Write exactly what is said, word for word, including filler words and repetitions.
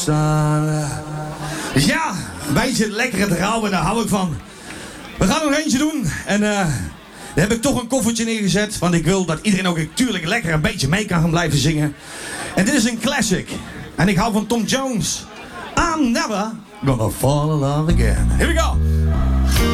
Ja, een beetje lekkere drauwen, daar hou ik van. We gaan er nog eentje doen. En uh, daar heb ik toch een koffertje neergezet. Want ik wil dat iedereen ook natuurlijk lekker een beetje mee kan gaan blijven zingen. En dit is een classic. En ik hou van Tom Jones. I'm never gonna fall in love again. Here we go.